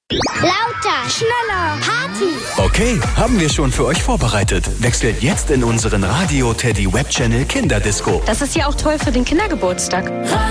Lauter, schneller, Party. Okay, haben wir schon für euch vorbereitet. Wechselt jetzt in unseren Radio Teddy Webchannel Kinderdisco. Das ist ja auch toll für den Kindergeburtstag.